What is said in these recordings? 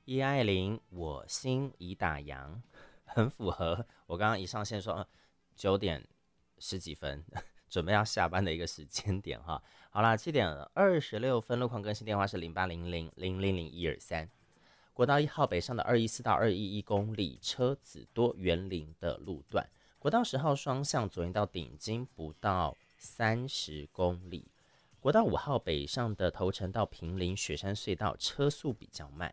叶爱玲，我心已打烊，很符合我刚刚一上线说9点10几分，准备要下班的一个时间点哈。好啦，7点26分，路况更新电话是0800000123。国道1号北上的214到211公里，车子多，园林的路段。国道10号双向左营到顶金不到30公里。国道5号北上的头城到坪林雪山隧道，车速比较慢。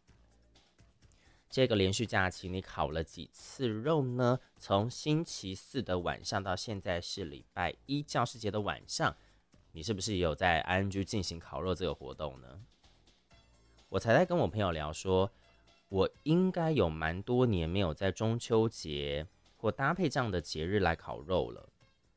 这个连续假期你烤了几次肉呢？从星期四的晚上到现在是礼拜一教师节的晚上，你是不是也有在 ING 进行烤肉这个活动呢？我才在跟我朋友聊说，我应该有蛮多年没有在中秋节或搭配这样的节日来烤肉了。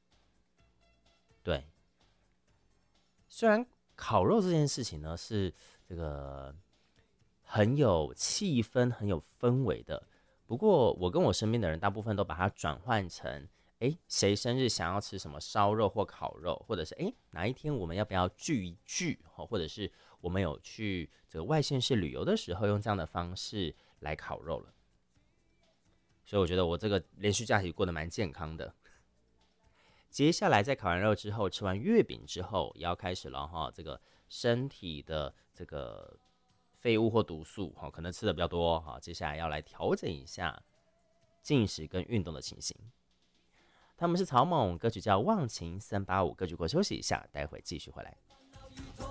对，虽然烤肉这件事情呢是这个很有气氛、很有氛围的，不过我跟我身边的人大部分都把它转换成，谁生日想要吃什么烧肉或烤肉，或者是哪一天我们要不要聚一聚，或者是我们有去这个外县市旅游的时候，用这样的方式来烤肉了。所以我觉得我这个连续假期过得蛮健康的。接下来在烤完肉之后，吃完月饼之后，也要开始了哈。这个身体的这个废物或毒素可能吃的比较多哈，接下来要来调整一下进食跟运动的情形。他们是草蜢，歌曲叫《忘情385》，歌曲过休息一下，待会继续回来。